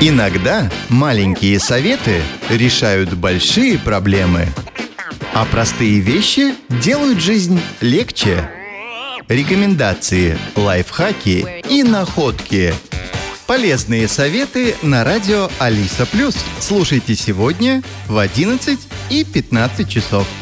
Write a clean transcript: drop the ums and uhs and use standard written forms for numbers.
Иногда маленькие советы решают большие проблемы, а простые вещи делают жизнь легче. Рекомендации, лайфхаки и находки. Полезные советы на радио Алиса+. Слушайте сегодня в 11 и 15 часов.